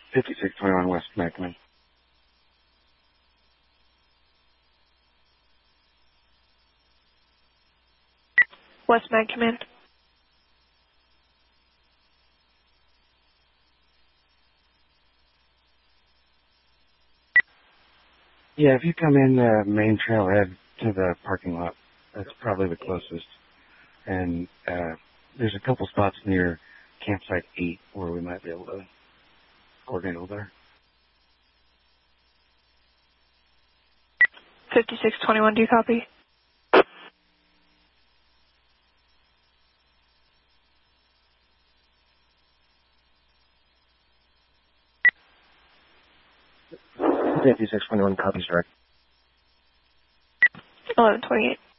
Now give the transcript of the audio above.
5621 West Macman. West Macman. Yeah, if you come in the main trailhead to the parking lot, that's probably the closest. And there's a couple spots near campsite 8 where we might be able to coordinate over there. 5621, do you copy? Fifty-six 21 copies direct. 1128.